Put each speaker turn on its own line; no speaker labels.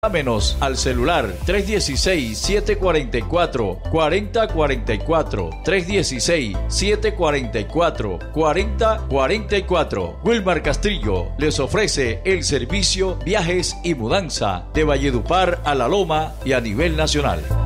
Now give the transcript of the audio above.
Llámenos al celular 316-744-4044, 316-744-4044. Wilmar Castrillo les ofrece el servicio viajes y mudanza de Valledupar a La Loma y a nivel nacional.